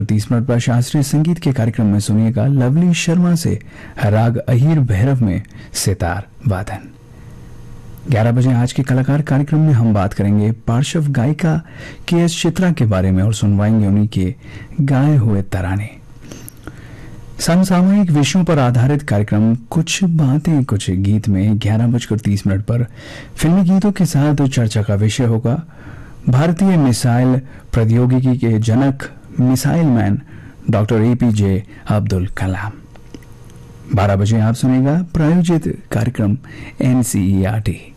30 minute पर शास्त्रीय संगीत के कार्यक्रम में सुनिएगा लवली शर्मा से राग अहीर भैरव में सितार वादन। 11 बजे आज के कलाकार कार्यक्रम में हम बात करेंगे पार्श्व गायिका के.एस. चित्रा के बारे में और सुनवाएंगे उन्हीं के गाए हुए तराने। समसामयिक विषयों पर आधारित कार्यक्रम कुछ बातें कुछ गीत में 11:30 पर फिल्मी गीतों के साथ चर्चा का विषय होगा भारतीय मिसाइल प्रौद्योगिकी के जनक missile man doctor APJ Abdul Kalam. 12 बजे आप सुनेगा प्रायोजित कार्यक्रम NCERT।